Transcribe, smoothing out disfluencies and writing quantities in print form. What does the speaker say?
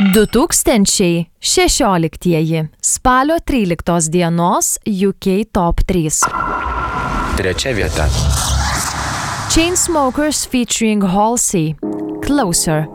2016 spalio 13 dienos UK Top 3. Trečia vieta. Chainsmokers featuring Halsey, Closer.